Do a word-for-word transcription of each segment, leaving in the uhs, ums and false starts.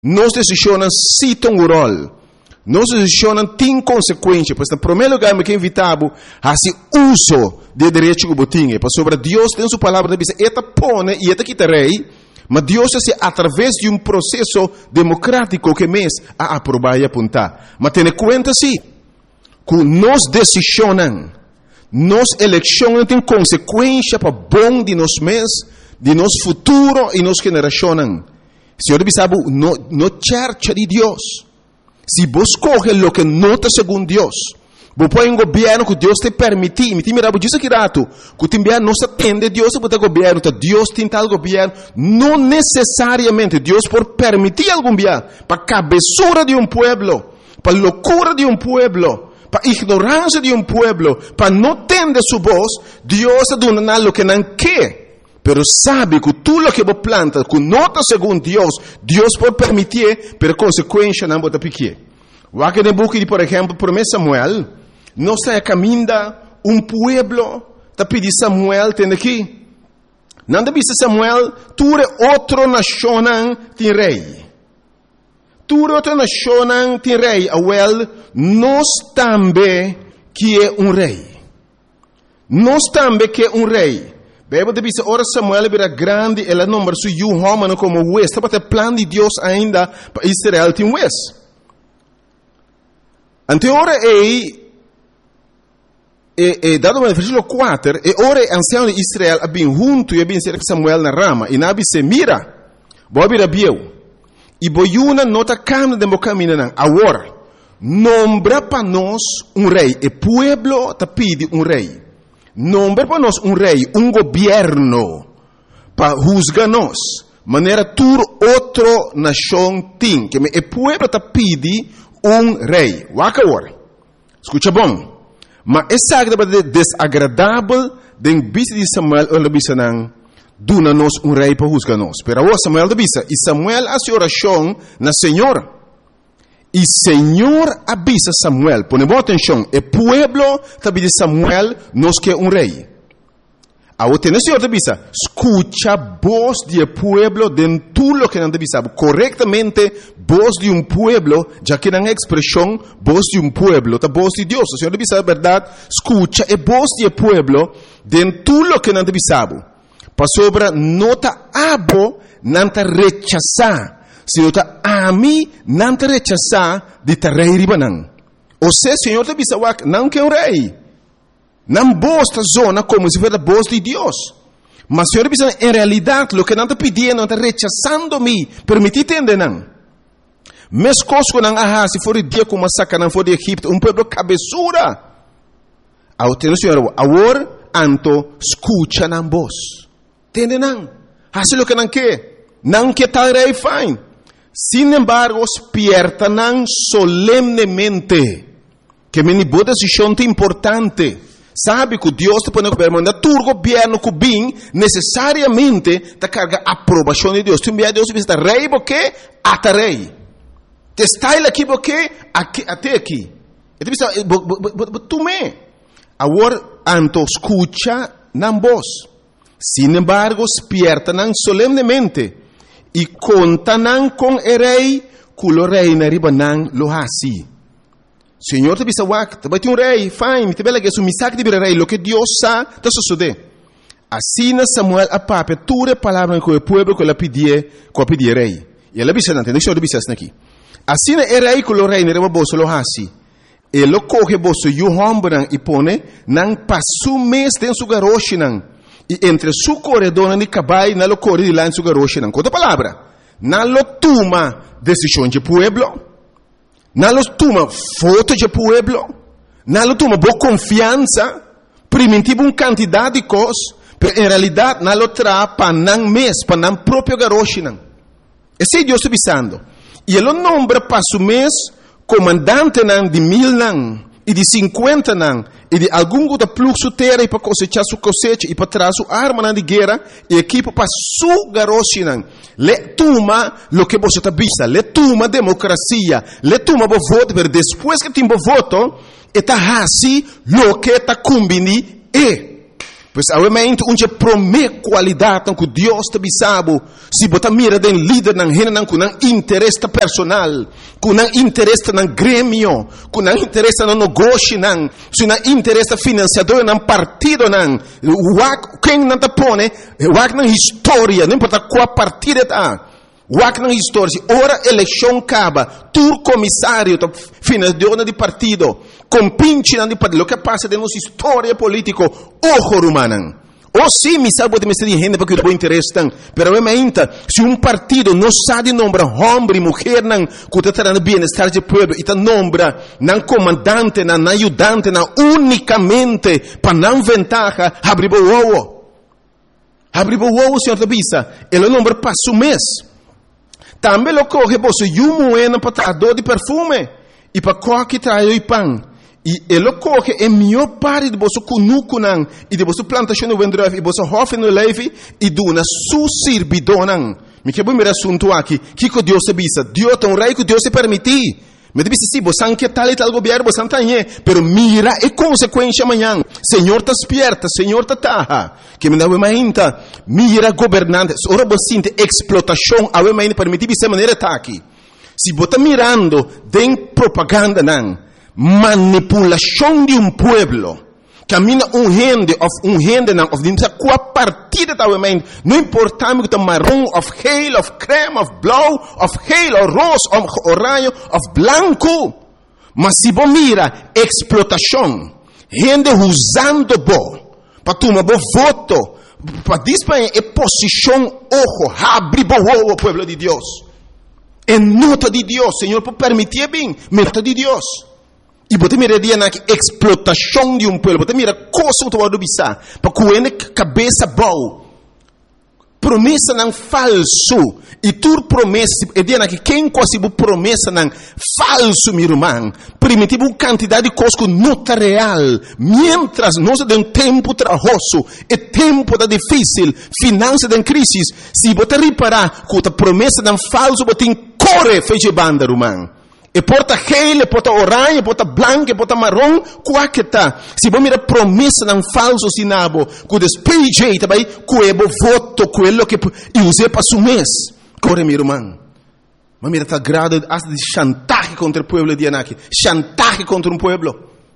Nós decisões sim têm um rol. Nós decisões têm consequências. Pois, no primeiro lugar, me que invitado a se uso de direito que botinha. Pois, sobre Deus tem sua palavra, diz, eta pone e eta quita rei, mas Deus é através de um processo democrático que mês a aprovar e apontar. Mas tenha conta sim, que nós decisões, nós eleições têm consequências para bom de nós mesmos, de nosso futuro e nossa geração. Senhor, sabe, no, no church de Deus. Se você coge o que nota segundo Deus, você põe um governo que Deus te permite, me mira, diz aqui rato, que o governo não se atende a Deus, porque o governo, Deus tem tal governo, não necessariamente Deus por permitir algum governo, para a cabeçura de um pueblo, para a loucura de um pueblo, para a ignorância de um pueblo, para não atender sua voz, Deus dá o que não quer. Pero sabe que tudo o que você planta, que nota segundo Deus, Deus pode permitir, pero consequência não pode pequer. O aqui no book, por exemplo, primeiro Samuel, não está caminhando um pueblo, está pedindo Samuel, tem aqui. Não deve ser Samuel, tu é outra nação, tem rei. Tu é outra nação, tem rei. Well, nós também que é um rei. Nós também que é um rei. Bebe de bisa ora Samuel vira grande, ela número su yu homem como west, para o plano de Deus ainda para Israel tem west. Ante ora é e e dado no versículo quatro, e ora ancião de Israel a bem junto e a bem cerca Samuel na rama, e nabi se mira, bo vira bieu. E boiuna nota cam de mocamina nan, agora nombra para nós um rei, e pueblo ta pide um rei. Nombra para nós um rei, um governo, para juzgar-nos. Maneira tur outra nação tem, que o povo está pedindo um rei. Waka agora. Escuta bom. Mas essa é desagradável de vista de Samuel, ou de vista não, duna-nos um rei para juzgar-nos. Pero agora Samuel de vista, e Samuel hace oração na Senhora. E Senhor avisa Samuel, ponemos atenção, o pueblo também de Samuel nos quer um rei. Agora tem o Senhor avisa, escucha a voz do pueblo de tudo o que não deve saber. Corretamente, voz de um pueblo, já que não é expressão, voz de um pueblo, a voz de Deus. O Senhor avisa a verdade, escucha a voz do pueblo de tudo o que não deve saber. Para sobre, nota abo, não te rechazar. Se eu está a mim, não te rechazar de te rei ribanang. Ou seja, Senhor te bisa wak, não quer um rei. Não bosta zona como se fosse a voz de Deus. Mas Senhor te bisa, em realidade, o que não te pedindo, não te rechazando-me, permitir entender não. Mes coisas não ah, se for o dia como saca, não for de Egipto, um povo cabeçura. Ao ter o Senhor, agora, anto, escucha na voz. Entende não? Assim o que não quer. Não quer tal rei, fine. Sin embargo, despiertan solemnemente que me boa decisão é importante. Sabe que Deus te põe no governo, mas tu governo que bem necessariamente te carga a aprovação de Deus. Tu envia Deus e diz, rei, porque até rei. Te está aqui, porque até aqui. E tu diz, tu me. Agora, anto escucha na voz. Sin embargo, despiertan solemnemente. E contanan com o rei, que o rei na ribanan lo hasi. Senhor te bisa wak, te vai ter um rei, fine, te bela que su misak de rei, lo que Deus sa, te sucede. Assim Samuel a pape, ture palavra com o povo que ela pedia, que pedia rei. E ela bisa não, deixa eu bisa aqui. Assim o rei que o rei na ribaboso lo hasi. Ele coge boso yu hombran e pone, nan pasu mes den su garoshinan. E entre su corredor e cabai, na lo corre de lá em su garoche, não. Outra palavra, na lo toma decisão de pueblo, na lo toma foto de pueblo, na lo toma boa confiança, primitivo um quantidade de coisas, mas em realidade na lo tra para não mês, para não próprio garoche, não. Esse é Deus avisando. E ele nombra para su mês comandante não de mil não. E de cinquenta não, e de algum da fluxo terra para cosechar sua cosecha e para trazer sua arma de guerra e equipo para sua garoche não. Le toma lo que você está vista, le toma democracia, le toma o voto, mas depois que tem o voto, está assim lo que está combini e Pois obviamente onde promete qualidade que Deus te bisabo, se botar mira den líder nan hena nan kunang interesse personal, kunang interesse nan grêmio, kunang interesse nan negócio nan, se nan interesse financiador nan partido nan, wak quem nan te pone, wak nan história, não importa qual partido tá. Wak nan história, ora eleição acaba, tur comissário, financiador de partido, compinche nan de partido, o que passa de nossa história política, ojo rumanan. Ou sim, me sabe de me ser de renda porque eu interesse tan, pero obviamente, se um partido não sabe nombrar homem e mulher nan, que está no bem-estar do povo, e está nombra nan comandante, nan ajudante, nan unicamente para não ventaja, abre o ovo. Abre o ovo, senhor da bisa, ele nombra para o mês. Também lo coge você um moeda para trazer de perfume e para qualquer traio e pão. E ele coge é melhor parte de você cunuco nan e de você plantação no vendreve e você hofe no leve e dona su servidor. Me que bom me assunto aqui. Que que Deus se bisa? Deus tem um rei que Deus se permitir. Me disse sim, você não quer tal e tal governo, você não tem, pero mira é consequência amanhã. Senhor está despierta, Senhor está taha. Que me dá uma ainda, mira governante, ora você sente explotação, a uma ainda permitir de maneira tá aqui. Se você mirando, tem propaganda não, manipulação de um pueblo. Camina um rende, of um rende não, of dimsa qual partida tá uma ainda. Não importa me que tá marrom, of geel, of creme, of blau, of geel, of rosa, of orange, of blanco. Mas se você mira explotação, rende usando bo, para tomar bo voto, para disparar é posição ojo, abre bo o pueblo de Deus. É nota de Deus, Senhor, por permitir bem, nota de Deus. E você mira dia na explotação de um povo, você mira coisa que você bisa, para que a cabeça boa, promessa não falso, e tu promessa, e dia na que quem consegue promessa não falso, meu irmão, primitivo quantidade de coisas que não está real, mientras nós temos tempo trabalhoso, e tempo da difícil, finança da crise, se você reparar que a promessa não falso, você corre, fez banda, irmão. E porta gel, e porta orange, porta branco, e porta marrom, qual que tá? Se você mira promessa não falso sinabo, que despeje, também, que é voto, que é o que eu usei para o mês. Corre, meu irmão. Mas mira, tá grado de chantagem contra o povo de Anaki. Chantagem contra um povo.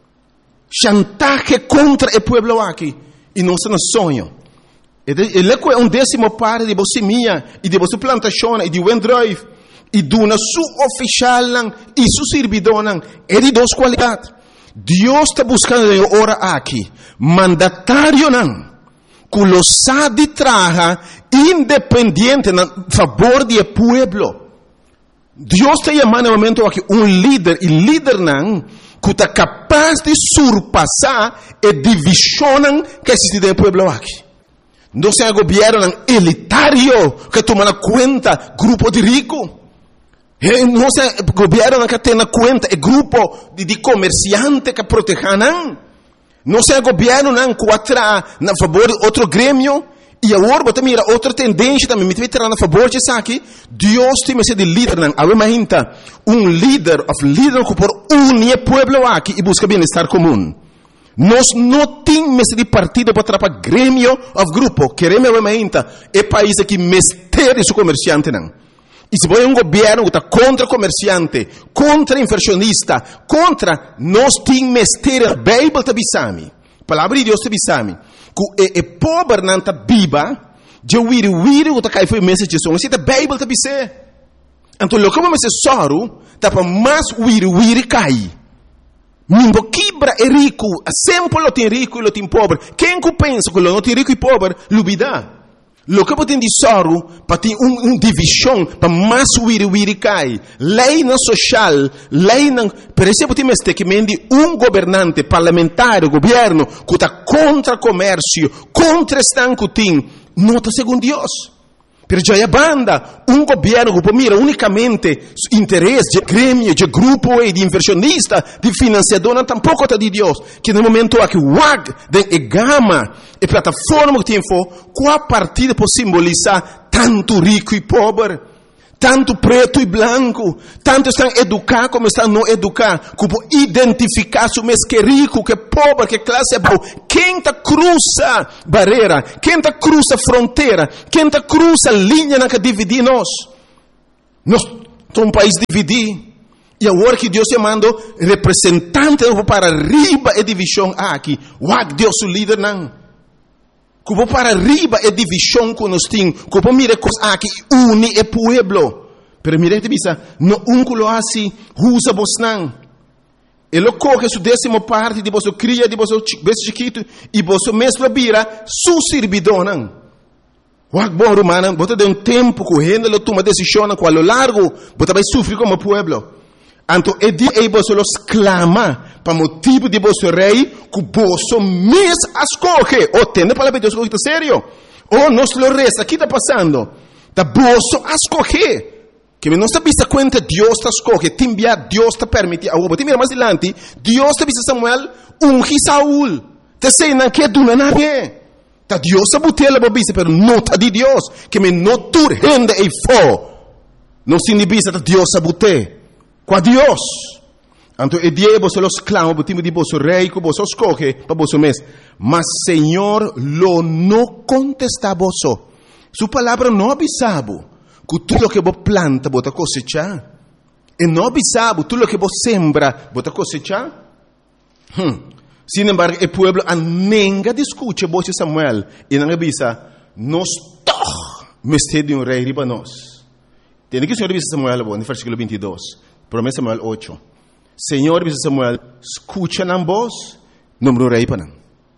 Chantagem contra o povo aqui. E não se nos sonho. Ele é um décimo parte de você minha, e de você plantação, e de Wendrive. E dona su oficial e su servidor é de duas qualidades. Deus está buscando ora aqui mandatário não, que lo sabe traja independente a favor do povo. Deus está chamando no momento aqui um líder e líder não que está capaz de surpassar a divisão que existe no povo aqui. Não é um governo elitário que toma conta grupo de ricos. Não é o governo que tem na conta é grupo de, de comerciantes que protegem. Não é o governo que atrai na favor de outro grêmio. E agora você mira outra tendência também. Me tirar na favor de isso aqui. Deus tem que ser de líder. Imagina um líder, of líder que por unir o povo aqui e busca bem-estar comum. Nós não temos de partido para atrapalhar grêmio of grupo. Queremos imagina é país que mestre seu comerciante não. E se você é um governo que está contra comerciante, contra inversionista, contra nós temos mestre, a Bíblia está bisami. A palavra de Deus está bisami. Que é pobre não está biba, de wiri wiri que está caindo foi mensagem, se a Bíblia está bisé. Então, o que vamos fazer soro, está para mais wiri wiri cair. Nimbo quebra é rico, sempre lo tem rico e lo tem pobre. Quem que pensa que lo não tem rico e pobre, lubida. Lo que você tem de soro, para ter uma um divisão, para mais wiri wiri cai. Lei não social, lei não... Por exemplo, tem este que mende um governante parlamentar, governo, que está contra comércio, contra estanco tem, não está segundo Deus. Pero já é banda, um governo que mira unicamente interesse de grêmio, de grupo e de inversionista, de financiador, não tampouco está de Deus. Que no momento aqui, o W A G, de gama e plataforma que tem for, qual partida pode simbolizar tanto rico e pobre, Tanto preto e branco, tanto estão educados como estão não educados, como identificar se o mês que é rico, que é pobre, que classe é boa. Quem está cruza barreira, quem está cruza fronteira, quem está cruza linha na que dividir nós. Nós somos um país dividido. E agora que Deus te mandou representante para arriba a divisão aqui, o Deus o líder não. Como para arriba é divisão que nós temos. Como mira coisa aqui une o pueblo. Pero mira que bisa no um culo assim usa vos não. Ele coge sua décima parte de vosso cria de vosso beijo chiquito e vosso mesmo vira su servidor não. O bom romano, bota de um tempo que gente lo toma decisão com a lo largo, bota vai sofrer como pueblo. Então, é dia que você los clama para motivo de vosso rei que você mesmo escolhe. Ou tem a palavra de Deus que está sério. Ou nós lo resta, aqui está passando. Da você escolhe. Que não está vista conta, Deus está escolhe. Te enviar, Deus está permite. Agora, mira mais adiante, Deus está vista Samuel, ungi Saúl. Te sei não que duna nadie. Tá Deus está botando a vista, pero não está de Deus. Que me não turrende e fo. Não se vista, tá Deus está botando. Com Deus. Então, é dia que você los clama, o time de vosso rei, que você escolhe para vosso mês. Mas, Senhor, lo não contesta a você. Sua palavra não avisava que tudo que você planta, você cosechar. E não avisava tudo que você sembra, você cosechar. Hum. Sin embargo, o povo nunca discute você, Samuel, e não avisa, nós todos mestre de um rei riba nós. Tem que o Senhor avisa Samuel, no versículo vinte e dois. Promessa Samuel oito. Senhor, diz Samuel, escucha na voz, número rei para não.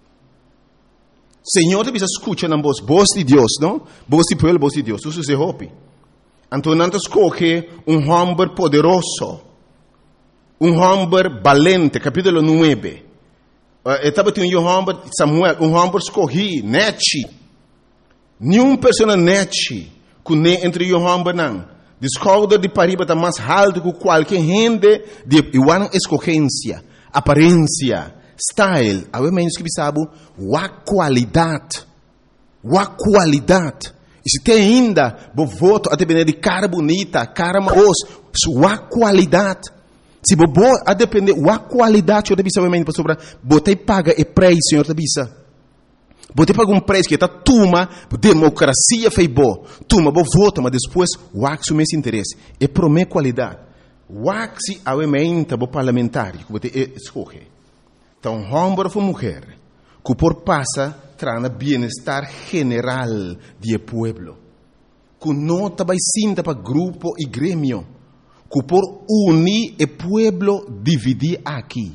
Senhor, diz escucha na voz, voz de Deus, não? Voz de pueblo, voz de Deus. Isso se hope. Então, não escolhe um homem poderoso, um homem valente, capítulo nove. Estava tendo um homem, Samuel, um homem escolhi, nete. Nenhuma pessoa nete, que nem entre um homem não. Descobre de pariba está mais alto que qualquer gente de igual escorrência, aparência, style. A menos que sabe a qualidade, a qualidade. E se tem ainda, bo voto a depender de cara bonita, cara marosa, a qualidade. Se bo a depender a qualidade, eu deve saber para sobre, botei paga e preço, senhor deve. Você paga um preço que está tuma, democracia fez boa, tuma, bo vota, mas depois o axo mês interesse, é promete qualidade. O axo aumenta o parlamentar, que você escolhe. Então, homem ou mulher, que por passa trana bem-estar general do povo, que não vai sinta para grupo e grêmio, que por unir o povo dividir aqui.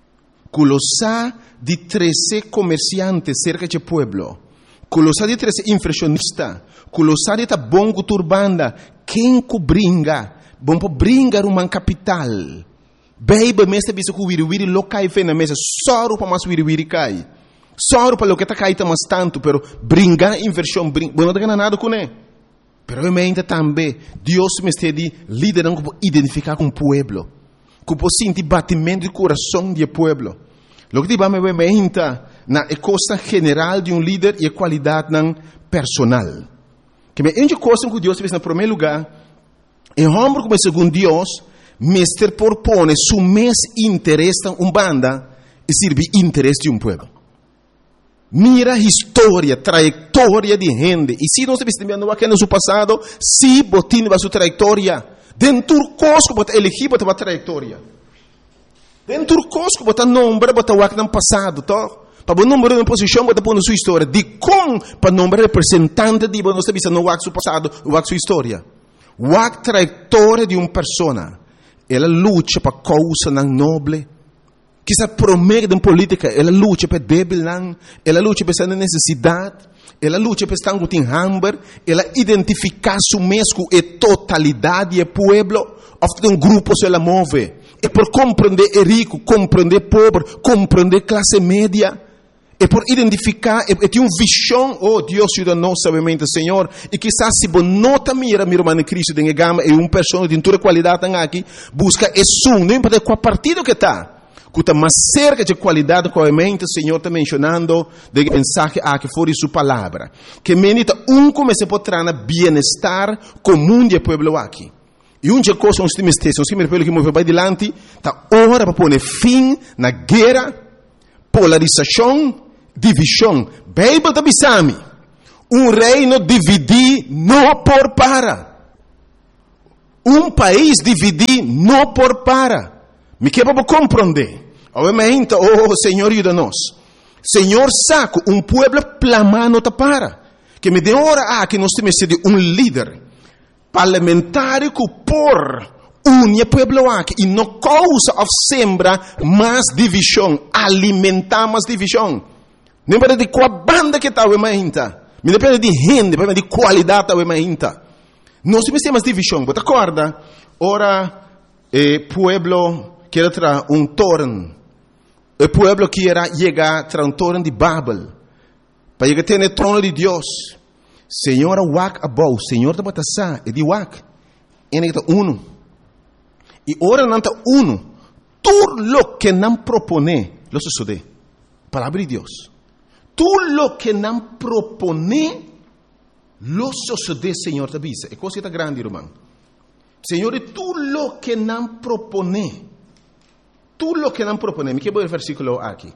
Colosa de treze comerciantes cerca de pueblo, colosa de treze inflacionistas, colosa de ta bom turbanda, quem que bringa, bom para bringar uma capital, baby mesa bisa ku wiri wiri lokai fe na mesa, soro para mais wiri wiri cai, soro para lo que ta cai ta mas tanto, pero bringar inversão, bring, bueno não tem nada com né, pero eu me também, Deus me está de liderando para identificar com o pueblo. Que você sente batimento de coração do povo. O que vamos ver na coisa general de um líder e a qualidade personal. Que é uma coisa que Deus fez no primeiro lugar. É um homem como segundo Deus, mestre propõe seu mesmo interesse em uma banda e serve interesse de um povo. Mira a história, trajetória de gente. E se nós estamos aqui no seu passado, se botinha a sua trajetória. Dentro cosco bota elegir bota trajetória. Dentro cosco bota nombre bota o que no passado, to. Para o número de posição bota pôr na sua história. De com para nombre representante de você bisa no o passado, o sua história. O trajetória de uma persona. Ela luta para causa não nobre. Que se promete em política, ela luta para débil não, ela luta para essa necessidade. Ela luta para estar com hambre, ela identifica su mesmo e totalidade do povo, ofta um grupo se ela move. É por compreender é rico, compreender pobre, compreender classe média. É por identificar, é, é ter uma visão, oh Deus ajuda nós, sabemente, Senhor. E quizás se você nota mira, meu irmão Cristo, tem gama, é uma pessoa de toda qualidade aqui, busca é som, não importa qual partido que está. que está mais cerca de qualidade que o Senhor está mencionando de mensagem aqui fora de sua palavra. Que menita um comece a trazer bem-estar comum do povo aqui. E uma coisa, uns times textos, uns times que movem para adiante, está hora para pôr fim na guerra, polarização, divisão. Bíblia está bisami. Um reino dividir não por para. Um país dividir não por para. Me quer para compreender. Obviamente, oh Senhor, ajuda-nos. Senhor, saco, um povo plamar não está para. Que me dê hora a que nós temos de um líder parlamentar que por une o povo aqui e não causa of sembra mais divisão, alimentar mais divisão. Não depende de qual banda que está o emainta. Me depende de gente, depende de qualidade o emainta. Nós temos mais divisão. Você acorda? Ora, o povo quer trazer um torno. O povo quer chegar a trazer um torno de Babel. Para chegar a ter o trono de Deus. Senhor, wak abou. Senhor, está batendo. E de wak. Ele está uno. E ora não está uno. Tudo lo que não propone, lo sucede. Palavra de Deus. Tudo lo que não propone, lo sucede, Senhor, te avisa. É coisa grande, irmão. Senhor, tudo lo que não propone, tudo lo que não propone. Me quero ver o versículo aqui.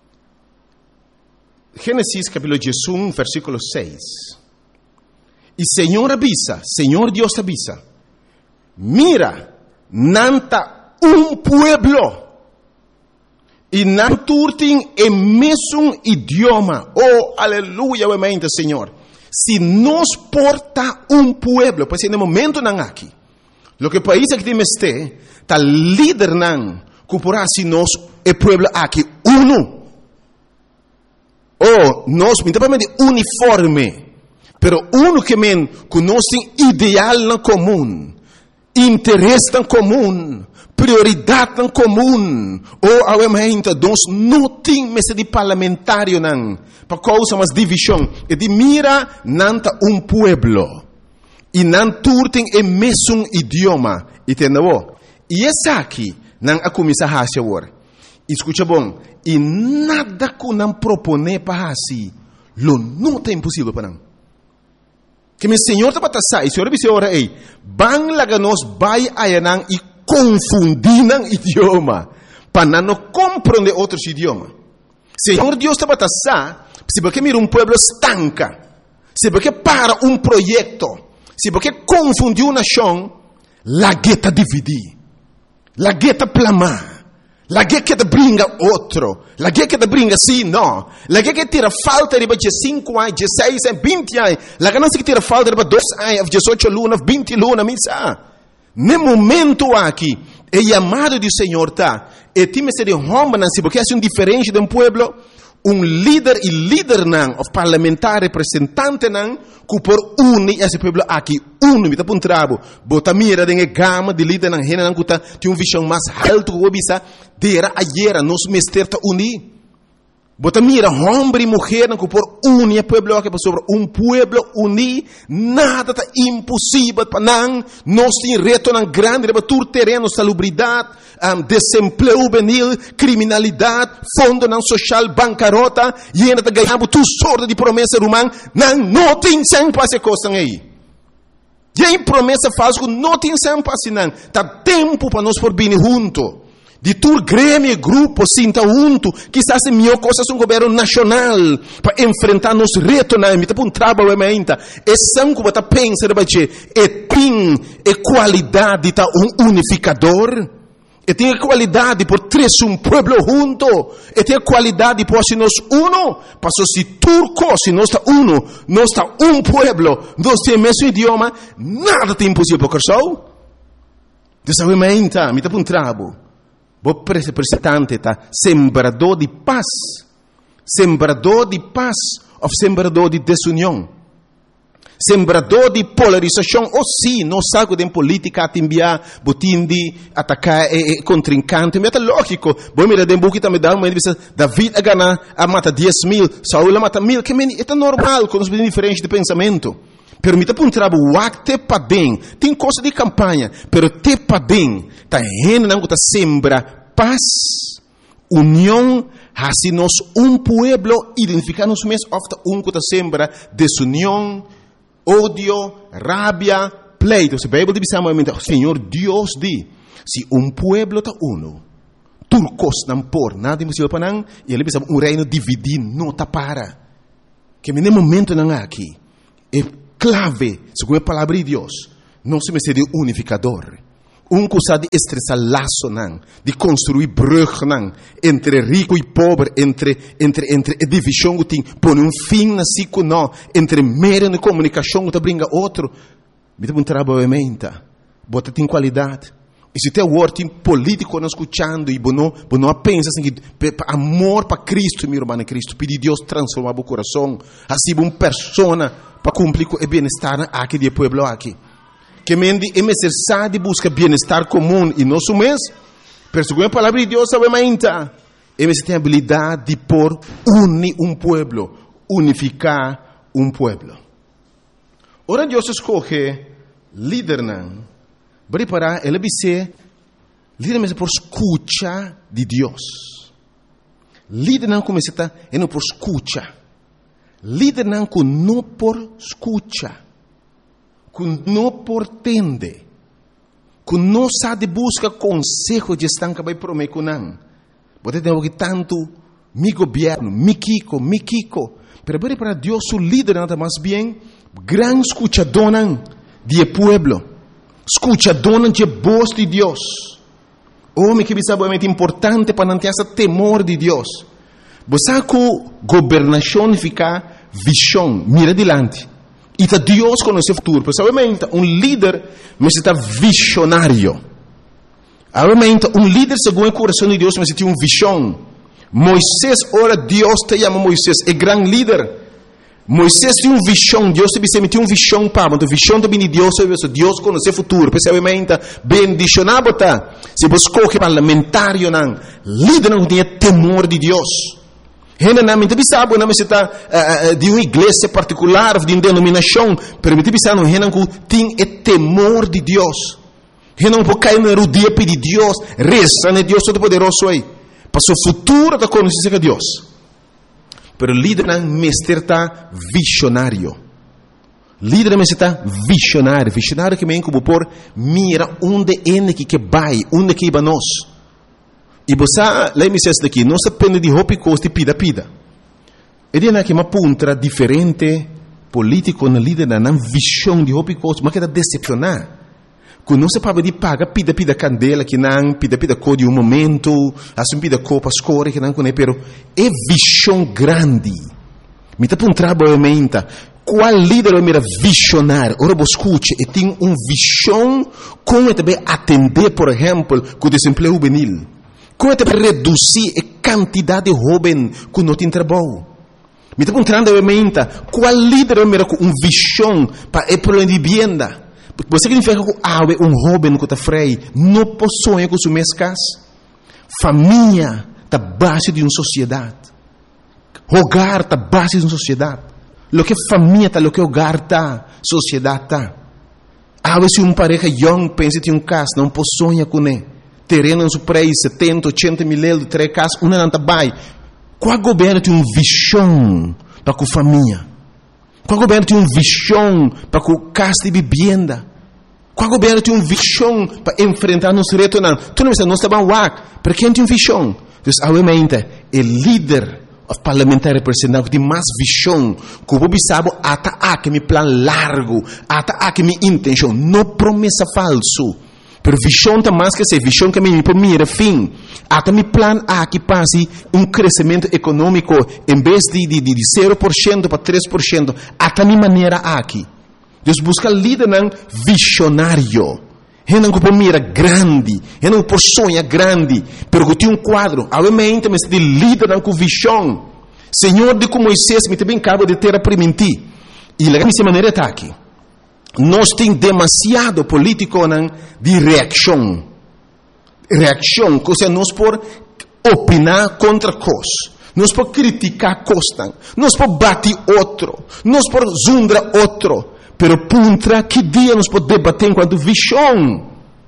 Gênesis capítulo um, versículo seis. E Senhor avisa, Senhor Deus avisa. Mira, nanta um pueblo. E não turtem o mesmo idioma. Oh, aleluia, obviamente, Senhor. Se nos porta um pueblo, pois no momento não aqui. Lo que país que temos este, está líder não, que porá se nós, o pueblo aqui, uno. Oh, nós, me dá para uniforme. Pero uno que men, que nós tem ideal na comum, interesse na comum, prioridade em comum. Ou, obviamente, nós não temos de parlamentário, não. Para causa mais divisão. E de mira, não um pueblo. E não turtem o mesmo idioma. Entendeu? E essa aqui, não a começar a fazer agora. Escuta bom. E nada que não propone para assim, lo não é impossível para não. Que meu Senhor está para passar. E o Senhor disse ora, ei, bang laga nos vai ayanang e confundir o idioma, para não compreender outros idiomas. Senhor Deus está para passar, se porque mira um povo estanca, se porque para um projeto, se porque confundiu uma nação, la gueta dividir, la gueta plamar, la gueta brinca outro, la gueta brinca sim, não, la gueta tira falta de cinco anos, dezesseis anos, vinte anos, la ganância que tira falta de dois anos, dezoito lunas, vinte lunas, missa. No momento aqui, é chamado do Senhor, tá? E time se de homem, se porque é um diferente de um povo, um líder e líder não, o parlamentar representante não, que por unir esse povo aqui, uno, me tá para um trabo, bota mira de gama de líder não, rena não, que tem uma visão mais alta, que obisa, dera ayer, nos mester tá unir. Bota mira, homem e mulher, que por unir o povo aqui, sobre um povo unir, nada tá impossível para não, nós temos reto não grande, para todo terreno, salubridade, um, desemprego juvenil, criminalidade, fundo não social, bancarrota, e ainda tá ganhando tudo sorte de promessa humana, não, não tem sempre essa coisa aí. E aí promessa falsa, não tem sempre assim, não, tá tempo para nós por vir junto. De tur grêmio, grupo, sinta junto, quizás é melhor coisa um governo nacional para enfrentar nos retos na emita para um trabalho ementa. É sangue para pensar de é tem é qualidade tá um unificador. É tem qualidade por três um pueblo junto. É tem qualidade por se nós uno, passou se turco se nós está uno, nós está um pueblo, nós temos mesmo idioma, nada tem impossível para o Dessa ementa, emita para um trabalho. Vou representante, tá? Sembrador de paz. Sembrador de paz ou sembrador de desunião. Sembrador de polarização. Ou sim, não sabe de política a enviar, botim de atacar e, e contrincante. Mas é lógico. Vou mirar de um pouco também dá uma entrevista. David a ganhar, a mata dez mil, Saúl a mata mil. Que é normal, com os diferentes de pensamento. Pero me dá para um trabalho, te padem, tem coisa de campanha, pero te padem, tá rendo não que tá sembra paz, união, assim nós um pueblo, identificar-nos mesmo, ofta um que sembra desunião, ódio, rabia, pleito. Se a Bíblia diz, Senhor Deus diz, se um pueblo está uno, turcos não por, nada impossível para não, e ele diz, um reino dividido, não está para. Que no momento não há aqui, é clave, segundo a palavra de Deus, não se me seria unificador. Um coisa de estressar laço não, de construir brug não, entre rico e pobre, entre entre entre a divisão que tem, pôr um fim na ciclo não, entre meio na comunicação que brinca outro, me dá um trabalho menta, bota tem qualidade. E se tem o tem político não escutando e bono bono pensa assim que amor para Cristo, meu irmão Cristo, pedir Deus transformar o coração, assim uma pessoa para cumprir o bem-estar aqui do povo aqui. Que mendi é necessário buscar bem-estar comum e nosso mês, pero segundo a palavra de Deus, sabe ainda, é necessário a habilidade de por unir um povo, unificar um povo. Ora Deus escolhe líder não, preparar ele ser líder mesmo por escuta de Deus. Líder não começa a é não por escuta, líder não com não por escuta. Que não portende, que não sabe buscar consejo de estar que vai prometer com não. Pode ter tanto mi governo, mi Kiko, mi Kiko, pero para Deus o líder nada mais bem, gran escuchador de pueblo, escuchador de voz de Deus. Homem que sabe é importante para não ter esse temor de Deus. Você que governação fica visão, mira adiante. E tá Deus conhece o futuro. Pessoalmente, um líder necessita visionário. Obviamente, um líder segundo o coração de Deus necessita uma visão. Moisés, ora Deus te chama Moisés, é grande líder. Moisés tem uma visão, Deus te tem uma visão para, mas a visão também de Deus é Deus conhece o futuro. Pessoalmente, bendicionado tá. Se você escolhe parlamentário, não, líder não tem temor de Deus. Rena não me sabe, não me está de uma igreja particular, de uma denominação, mas me sabe não rena que tem o temor de Deus. Rena não pode cair na rodia pedir Deus, reza né Deus todo poderoso aí. Para o futuro da conhecer de Deus. Pero líder não me está visionário. Líder me está visionário, visionário que me como por mira onde é que vai, onde que vai nós. E você, lá me diz daqui, não se depende de roupa e costa e pida, pida. E é que uma ponta diferente, político, na líder, na visão de roupa e costa, mas que está decepcionar. Que não se pode de paga, pida, pida candela, que não, pida, pida cor de um momento, assim pida copa, escora, que não, pero é visão grande. Me está um trabalho menta. Qual líder é mira visionário? Ora, você escute, e tem uma visão como também atender, por exemplo, com o desemprego juvenil. Como é para reduzir a quantidade de jovens que não tem trabalho? Me está perguntando a qual líder é com uma visão para o problema de vivienda? Você significa que há um jovem que está freio, não possui com sua casa? Família está base de uma sociedade. Hogar está base de uma sociedade. Lo que família está, lo que hogar está, sociedade está. Há vezes uma pareja young pensa que tem um casa, não possui com ele. Terreno no preço, setenta, oitenta mil euros, três casas, uma não está bem. Qual governo tem uma visão para a família? Qual governo tem uma visão para a casa de vivenda? Qual governo tem uma visão para enfrentar nos retos? Não, tu não estás bem lá, para quem tem uma visão? Então, obviamente, o líder parlamentar representante tem mais visão, que o povo sabe, até aqui me plano largo, até aqui me intenção, não promessa falso. Pero visão está mais que ser visão que me mira fim. Até me plano aqui passe um crescimento econômico em vez de, de, de zero por cento para três por cento. Até minha maneira aqui. Deus busca líder não visionário. Ele não pode mira grande. Ele não pode sonhar grande. Pero que tem um quadro. Obviamente, mas de líder não com visão. Senhor, de como Moisés me também acaba de ter a permitir. E a minha maneira está aqui. Nós temos demasiado político não, de reação. Reação, ou seja, nós por opinar contra coisas. Nós por criticar coisas. Nós por bater outro. Nós por zundar outro. Pero contra que dia nós podemos debater enquanto visão?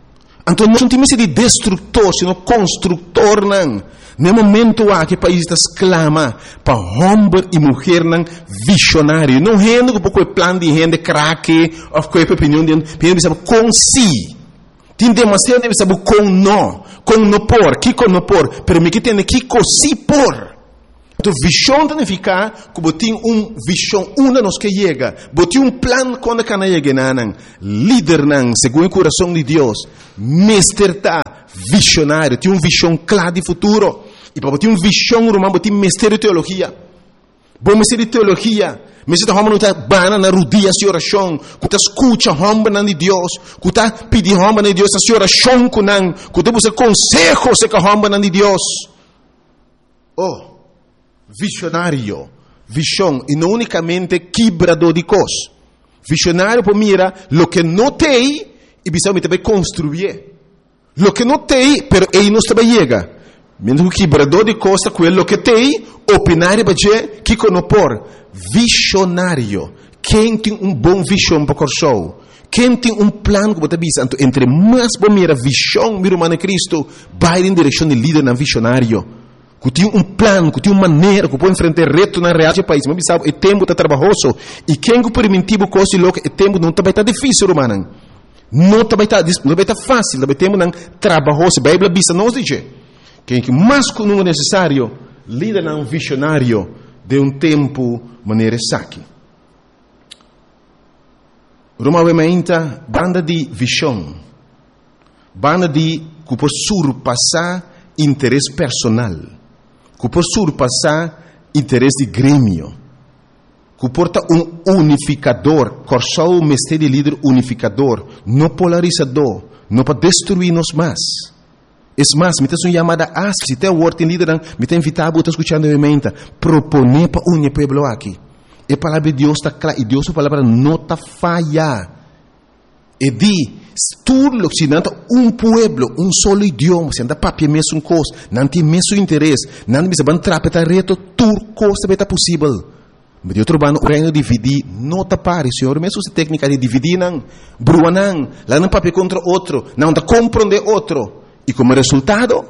Então não temos de destrutor, sino construtor não. No momento há que o país está exclama para homem e mulher não visionário. Não rende com pouco plano de rende craque ou com a opinião de gente sabe com si. Tem demasiado deve saber com não, com não por, que com não por, pero me que tem que com si por. Então visão significa que botem um visão uma nos que chega, botem um plano quando cana chega nan, líder nan, segundo o coração de Deus, mestre tá visionário, tem um visão clara de futuro. E para botar um visão romano, botem mestre de teologia. Bom mestre de teologia, mestre da homem tá bana na rodia de oração, que tá escuta homem de Deus, que tá pedir homem de Deus a oração com nan, que tá buscar consejo se com homem de Deus. Oh, visionário, visão, e não unicamente quebrador de coisas. Visionário para mira, lo que não tem, e precisa também construir. Lo que não tem, pero ele não está chega. Mesmo que quebrador de coisas, quello que tem, opinar e bater, que não por. Visionário, quem tem um bom visão para o show, quem tem um plano que você bisa, então entre mais para mira visão, mira humana Cristo, vai em direção de líder na visionário. Que tem um plano, que tem uma maneira, que pode enfrentar reto na real do país. Mas sabe, o tempo está trabalhoso. E quem que permitivo coisa louca, o tempo não está bem difícil, romano. Não está bem não está fácil, está bem tempo não trabalhoso. A Bíblia diz nos diz quem que mais que não é necessário, líder não visionário de um tempo maneira saque. Romaamente, banda de visão, banda de que pode surpassar interesse personal. Que por surpassar interesse de grêmio, que porta um unificador, corsou o mestre de líder unificador, não polarizador, não para destruir-nos mais. É mais, me tem uma chamada a se tem o word em líder, me tem invitado a escutar a emenda, proponer para unir o povo aqui. E a palavra de Deus está clara, e Deus a palavra não está falha. E di, tudo se não um pueblo, um solo idioma, se anda papia mesmo coisa, não tem mesmo interesse, não bisa ban trapeta reto, tudo coisa beta possível. Mas eu trabalho o reino dividir, não está pare, senhor, mesmo se técnica de dividir não, brua não, lá não papia contra outro, não está compreender outro, e como resultado,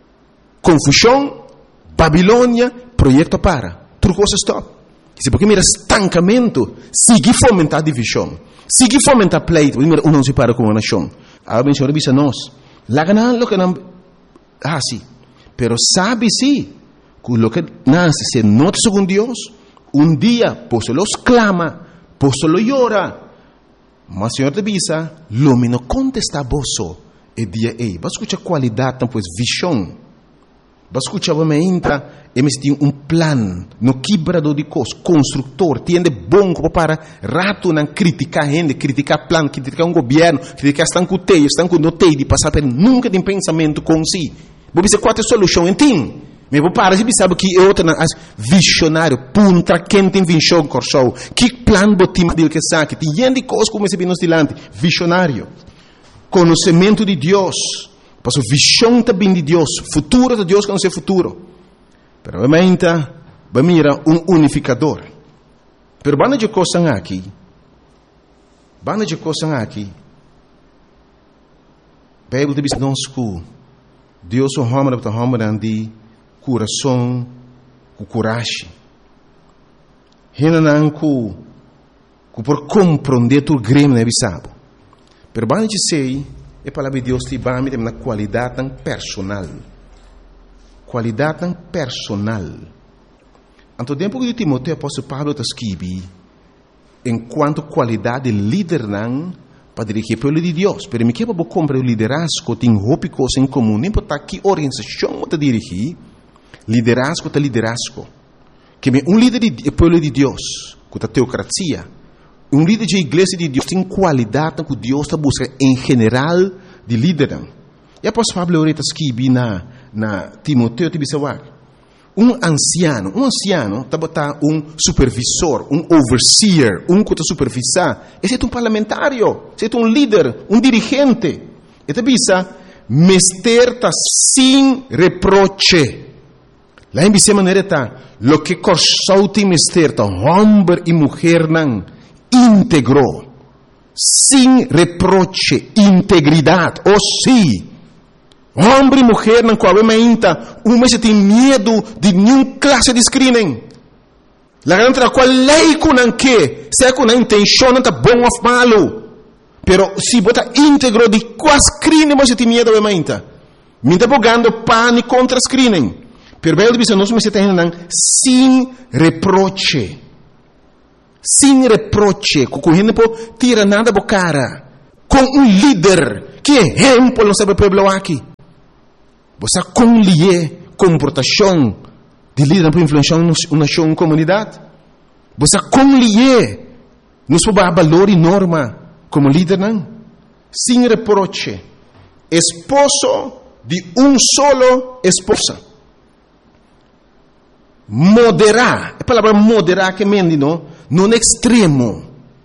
confusão, Babilônia, projeto para, tudo coisa stop. Se porque mira estancamento, sigue fomentar divisão. Sigue fomentar pleito, primeiro um não se para com uma nação. A o Senhor diz a nós, lá ganhar lo que não ah sim, pero sabe sim, que lo que nasce se nota segundo Deus, um dia por se los clama, por se lo llora, mas o Senhor te diz, lo me não contesta vosso, e dia ei, vas escuchar qualidade, então, pues visão. Vas escuchar me entra, eles têm um plano, no quebrador de coisas, construtor, tem de bom para rato não criticar gente, criticar plano, criticar um governo, criticar estão com teia, estão com notei de passar por nunca tem pensamento com si. Vou dizer qual é a solução, entende? Mas vou parar, você sabe que é outra visionário, punta, quem tem visão corsou, que plano botim dele que sabe, tem gente de coisas como esse nos dilante, visionário, conhecimento de Deus. Porque a visão também de Deus, futuro de Deus que não é futuro. Pero obviamente, vai mirar um unificador. Pero banda de coisas aqui, banda de coisas aqui, a Bíblia diz nos que Deus é o homem da homem de coração, com coragem. Ele não que por compreender tu grêmio não é sabe. Pero banda de sei a palavra de Deus te vai me na qualidade tão personal. Qualidade tão personal. Então, tempo que Timoteo, o apóstolo Paulo está escrevendo, enquanto qualidade de líder não, para dirigir o povo de Deus. Pero me quer para comprar o liderazgo, tem roupa coisa em comum, nem para que organização está dirigir, liderazgo está liderazgo. Que um líder do povo de Deus, com a teocracia, um líder de igreja de Deus tem qualidade que Deus está buscando em geral de líder. E após Pablo está escrevendo na, na Timoteo, um anciano, um anciano está botando um supervisor, um overseer, um que está supervisar. Esse é um parlamentário, esse é um líder, um dirigente. Ele diz, mestre está sem reproche. Lá em Bíblia maneira está, lo que corsou tem mestre está, homem e mulher não, íntegro, Sin reproche, integridade. Oh, sim. Homem e mulher não qual ainda, uma se tem medo de nenhuma classe de screening. La grande qual lei com que, se com a intenção não tá bom ou malo. Pero se bota íntegro de qual screening você tem medo ainda. Me tá bogando pânico contra screening. Pero bem diz nós me tem sem reproche. Sem reproche, com gente po tira nada bo cara. Com um líder que exemplo não sabe pueblo aqui. Você conlie comportação de líder para influenciar uma nação, uma comunidade. Você conlie nos para valor e norma como líder não. Sem reproche. Esposo de um solo esposa. Moderar. A palavra moderar que mendi não, não extremo.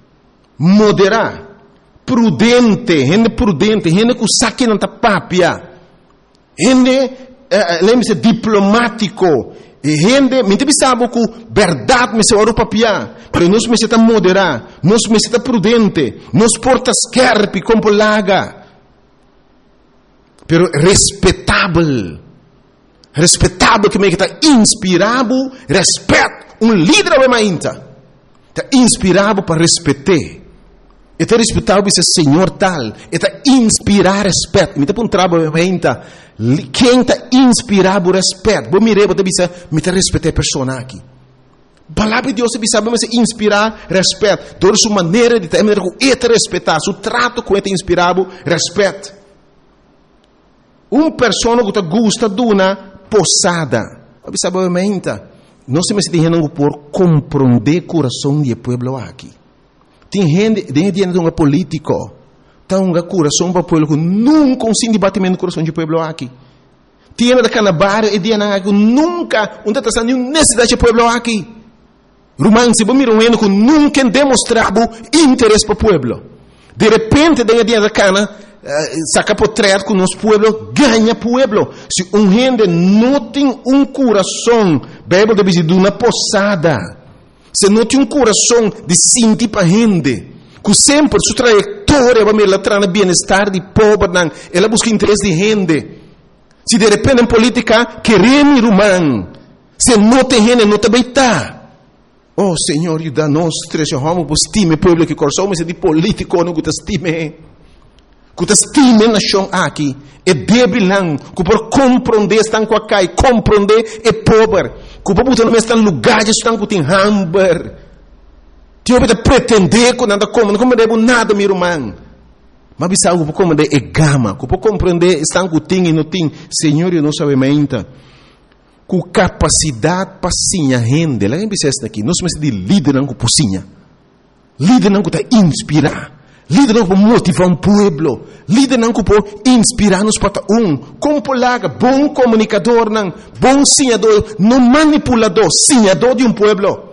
Moderar. Prudente, gente prudente, gente que saque não tá papia. Gente, uh, lembre-se, diplomático. Gente, me sabe que verdade me se ora papia. Pero nós me se tá moderar, nós me se tá prudente, nós porta scarpe como laga. Pero respeitável. Respeitável que me está inspirado, respeito. Um líder é mais ainda. Está inspirado para respeitar. Está respeitado esse Senhor tal. Está inspirar respeito. Me está um trabalho ainda. Quem está inspirado respeito? Vou mirar, vou dizer, me está respeitar a pessoa aqui. Palavra de Deus sabe mas inspirar respeito. Toda sua maneira de ter, está respeitar. Seu trato com ele inspirado respeito. Uma pessoa que gosta de uma posada. Sabe ainda? Não se me se não por compreender o coração do povo aqui. Tem gente, tem gente que é político, tem um coração para o povo que nunca consegue debatimento do coração do povo aqui. Tem gente que na barra e tem gente que nunca, não está nenhuma necessidade do povo aqui. Romano, se você mira um que nunca demonstrava interesse para o povo. De repente, tem gente que uh, saca portrait com o nosso povo, ganha povo. Se um gente não tem um coração, Bíblia deve dizer, de uma posada. Se não tem um coração de sentir para a gente, que sempre sua trajetória vai me levar no bem-estar de pobre, ela busca interesse de gente. Se de repente em política, queremos romano, se não tem gente, não também está. Oh, Senhor, ajuda-nos, três homens, que estime o povo que coração, mas é de político, não que estime. Que estime a nação aqui, é débil, que por compreender, estão com a cai, compreender é pobre. Que o povo não está em lugares estão com tem hamburger. Tio pode pretender que nada como, não compreende nada, meu irmão. Mas bisa o povo compreender é gama, que o povo compreender estão com tem e não tem. Senhor, eu não sabe ainda. Com capacidade para sim a gente, lá em Bicesta aqui, nós somos de líder não com pocinha. Líder não que está inspirar. Líder não para motivar um povo. Líder não para inspirar-nos para um. Como polaga, bom comunicador, não, bom sinhador, não manipulador, sinhador de um povo.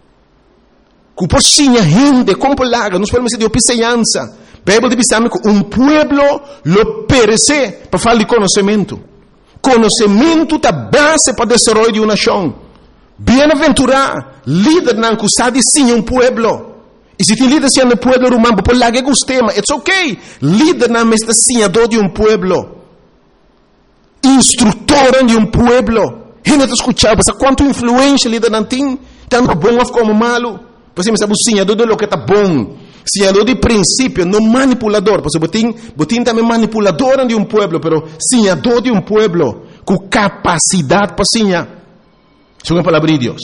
Que por sinha gente, como polaga, nós podemos dizer de opiceança. Bíblia diz que um povo lo perece para falar de conhecimento. Conhecimento é a base para o desenvolvimento de uma nação. Bem-aventurado, líder não que sabe sim um povo. E se tem líder sendo povo romano, por lá que gostei, mas it's okay. Líder não é senhador de um povo. Instrutor de um povo. Gente está escutando, mas quanto influência líder não tem, tanto bom como malo. Você sabe o senhador de lo que está bom. Senhador de princípio, não manipulador. Porque botim, botim também manipulador de um povo, pero senhador de um povo, com capacidade para senhar. Isso é uma palavra de Deus.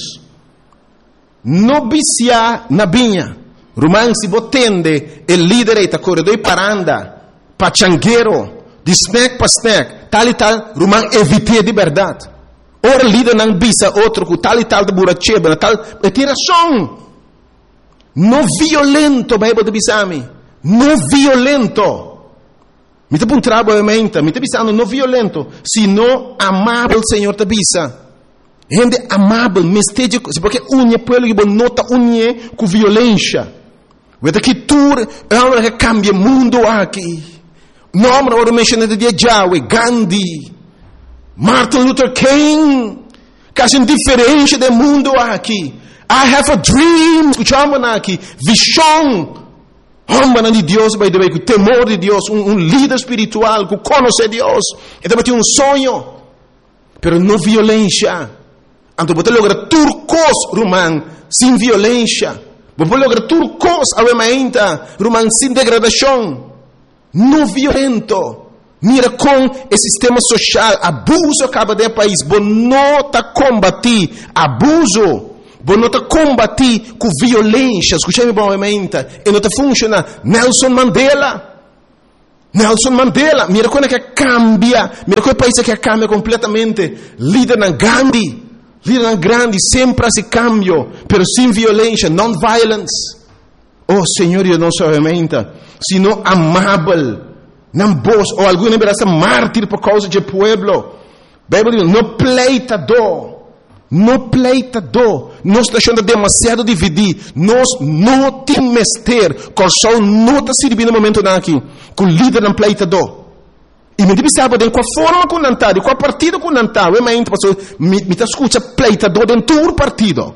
Não viciar na vinha. Romano, se você tende, o líder está corredor para andar, para changueiro, de snack para snack, tal e tal, Romano, evite de verdade. Ora, líder não bisa outro, com tal e tal de buracheba, tal, é tiração. Não violento, Bíblia de bisami. Não violento. Me está um trabalho em mente, me está bisando não violento, sino amável, Senhor, te bisa. Gente amável, mestejo, porque unha pueblo que nota unha com violência. Vete que tu é uma que cambia o mundo aqui. Nome agora mencionado de Yahweh, Gandhi, Martin Luther King, quase diferente do mundo aqui. I have a dream, escutamos aqui, visão. Homem de Deus, vai ter o temor de Deus, um, um líder espiritual que conhece Deus, e também tem um sonho, pero não violência. Então, você logra turcos, romano, sem violência. Você logra turcos, avementa, romano, sem degradação. Não violento. Mira com o sistema social, abuso acaba de país. Você não está combatir abuso. Você não está combatir com violência. Escute-me bem, avementa. E não está funcionando. Nelson Mandela. Nelson Mandela. Mira como é que cambia. Mira como é o país que cambia completamente. Líder na Gandhi. Líder grande, sempre se cambio, pero sem violência, non-violence. Oh, Senhor, eu não sou aumenta, sino amável, não vos, ou alguém verá mártir por causa do pueblo. Bíblia diz, não pleitador, não pleitador, nós estamos deixando demasiado dividir, nós não temos mestre, com o sol não está servindo no momento aqui, com o líder não pleitador. E me diz sabe de qual forma com nantar, de qual partido com nantar, eu me pastor, me me escuta pleitador dentro do partido.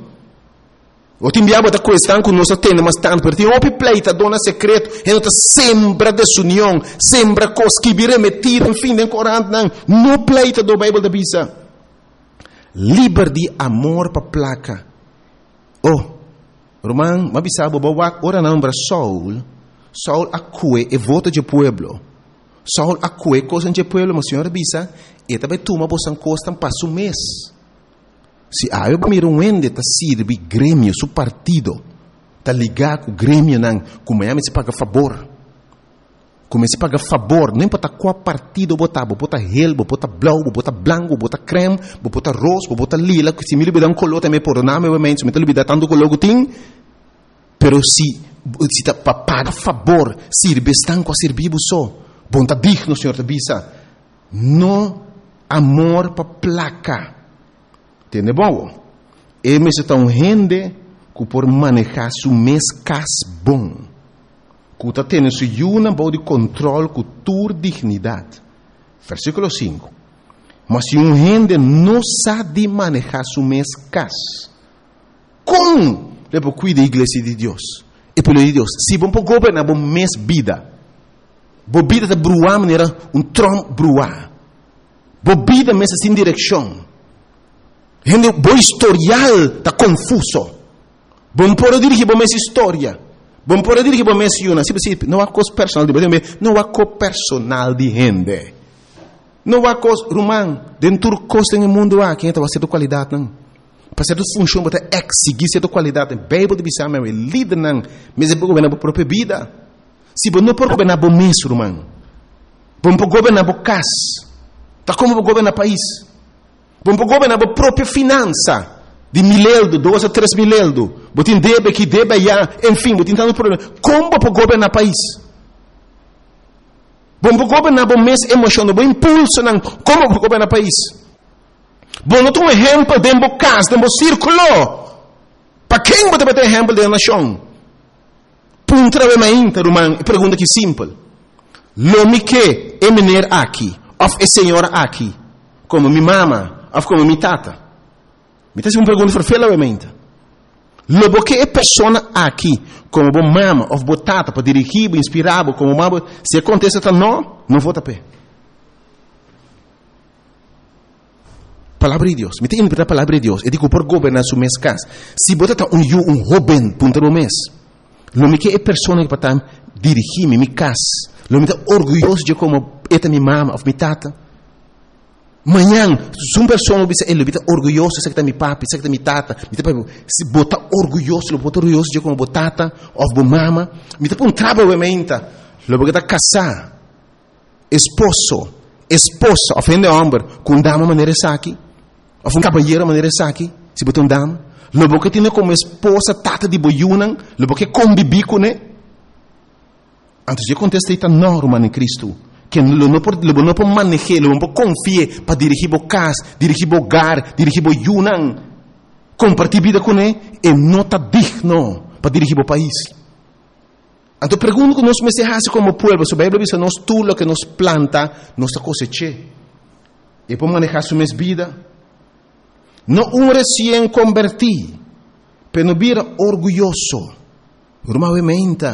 O te enviava da questão que nós temos mas tanto, porque tem um pleitador na secreto, e não sembra desunião, sembra coisas que virem metir, enfim, em Corão não, não pleitador Bíblia da bisa. Liberdade, amor para placa. Oh, Roman, mas sabe, boa, ora não para Saul, Saul acue e vota de pueblo. Saul acue coisa de pueblo, mas senhor bisa, e também toma bosan costa passo um mês. Se a eu miro um ende tá sirve grêmio, su partido, tá ligado com o grêmio não, como é se paga favor, como se paga favor, não importa qual partido botar, botar relbo, botar blau, botar branco, botar creme, botar rosa, botar lila, que se me libera um color também por nome, obviamente, se me libera tanto color que tem, pero se se tá para pagar favor, sirve estão com a servir só. Bom, está digno, Senhor, te bisa. No amor para placa. Entende bom? E me se tão rende que por manejar su mês cas bom. Que está tendo su uma boa de controle com tua dignidade. Versículo cinco. Mas se um rende não sabe manejar su mês cas, como depois cuida da igreja de Deus? E pelo de Deus, se bom para governar bom mês vida. Bobida de bruar maneira um trom bruar. Bobida mesa sem direção. Gente, bom historial está confuso. Bom por dirigir bom essa história. Bom por dirigir bom essa uma. Não há coisa personal de gente. Não há coisa personal de gente. Não há coisa romano. Dentro do coisa no mundo há quem está fazendo qualidade não. Para ser função para exigir certa qualidade. Bíblia de bisama é líder não. Mas é para governar a própria vida. Se você não pode governar o mês, irmão, você pode governar o cas, tá como você governar o país, você pode governar a própria finança, de mileldo, dois a três mileldo, você tem débito que débito já, enfim, você tem tanto problema. Como você pode governar o país? Você pode governar o mês emocional, o impulso, não. Como você pode governar o país? Você não tem um exemplo dentro do cas, dentro do círculo. Para quem você vai ter exemplo da nação? Puntra ve mai inter, irmão, e pergunta que simples. Lo mi que é menino aqui, of é senhora aqui, como minha mama, of como minha tata. Me tem uma pergunta para fela obviamente. Lo que é pessoa aqui, como bo mama, of bo tata, para dirigir, inspirar, como mama, se acontece tá não, não vou tapar. Palavra de Deus, me tem que a palavra de Deus. Eu digo por governar su mês cas. Se você tá um um jovem, punta no mês. Lo que é pessoa que para dirigir minha casa, lo que é orgulhoso de como é minha mama ou minha tata. Manhã, se uma pessoa diz, ele é orgulhoso, sei que é minha papi, sei que é minha tata, se botar orgulhoso, botar orgulhoso de como tata ou minha mama, me tá um trabalho obviamente, lo que é casar, esposo, esposa, ofende homem, com dama maneira aqui, ou um cavalheiro maneira aqui, se botar um dama. Lo que tem como esposa tata de boiunan, lo que convive com ele. Antes de contestar esta norma em Cristo, que lo não pode, lo não pode manejar, lo não pode confiar para dirigir o casa, dirigir o hogar, dirigir o yunan, compartilhar vida com ele, e não está digno para dirigir o país. Então pergunto que nós me se hace como pueblo, se a Bíblia diz, nós tudo que nos planta, nós cosecha. E para manejar sua vida. No un recién convertido, pero no vira orgulloso. Normalmente,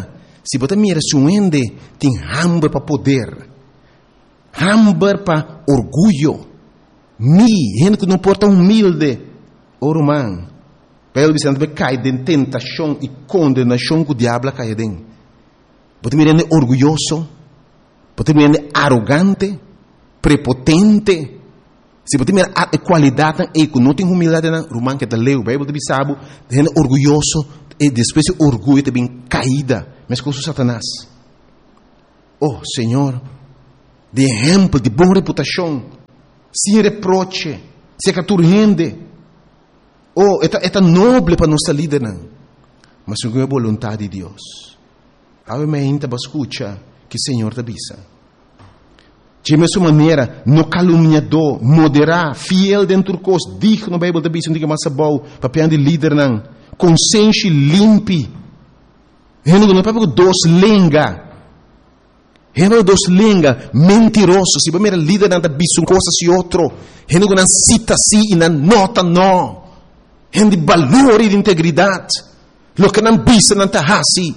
Se você mira se um ende tem hambre para poder, hambre para orgulho, mi, gente que não porta humilde, o romano, pelo que você cai de tentação e condenação que o diabo cai dentro. Você mira orgulhoso, você mira arrogante, prepotente. Se você mira a qualidade e que não tem humildade na romano que está leu, Bíblia de sabe, gente orgulhoso e depois o orgulho também caída, mas com Satanás. Oh, Senhor, de exemplo de boa reputação, sem reproche, sem caturrende. Oh, é é nobre para nossa líder, não. Mas segundo a vontade de Deus. Obviamente, você escuta que o Senhor te avisa. De mesma maneira, no caluniador, moderar, fiel dentro do curso, digno no Bíblia te avisa, não diga mais bom, papel de líder, não. Consciência limpe. Não é para dois lenga. Não é dois lenga, mentiroso. Se você é líder, não te avisa uma coisa e outra. Não cita sim e não nota não. Não de valor e de integridade. Lo que não avisa, não te hasi.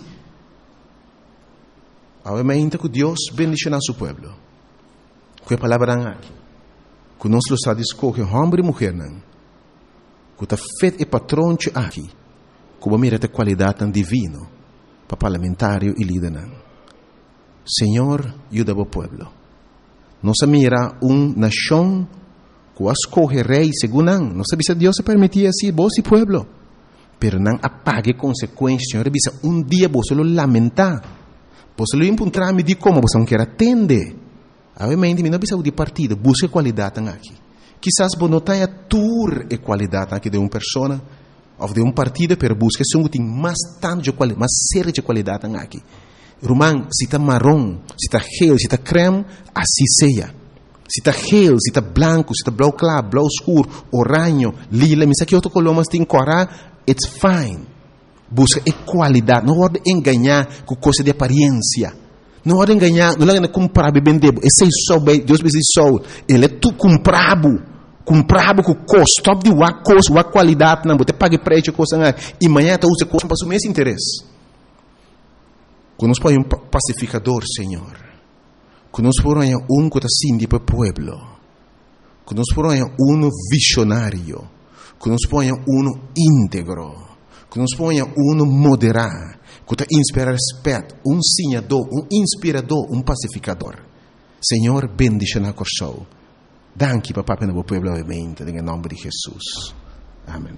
Obviamente que Deus bendicioná seu povo. Que a palavra aqui. Que nós lo está escolher homem e mulher, não. Que está feito e patrão aqui. Que mira a qualidade divina para parlamentário e líder, não. Senhor, ajuda o povo. Nós mira uma nação que escolhe rei segundo não. Nós sabemos que Deus se permitia assim, vos e povo. Pero não apague consequências. Senhor, avisa um dia você lo lamentar. Você lo encontrar me de como você não quer atender. Obviamente, não precisa de partido, busque qualidade aqui. Quizás você não tenha tour e qualidade aqui de uma pessoa ou de um partido, mas busque se tem mais tanto de qualidade, mais série de qualidade aqui. Romano, se está marrom, se está gel, se está creme, assim seja. Se está gel, se está branco, se está blau claro, blau escuro, oranho, lila, mas aqui outro color, mas tem corar, it's fine. Busca qualidade, não pode enganar com coisa de aparência. Não pode enganar, não pode comprar e vender. Esse é só, Deus me diz só, ele é tu comprado, comprado com custo, top de uma coisa, uma qualidade, não, você paga preço, coisa, e amanhã você usa coisa para o mesmo interesse. Quando nós põe um pacificador, Senhor, quando nós põe um que está assim para o povo, quando nós põe um visionário, quando nós põe um íntegro, quando nós põe um moderado, que inspira respeito, um sinhador, um inspirador, um pacificador. Senhor, bendice na corção. Danke, papá, para o povo, obviamente, em nome de Jesus. Amém.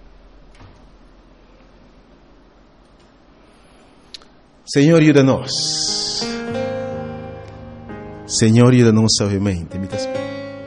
Senhor, ajuda-nos. Senhor, ajuda-nos, obviamente.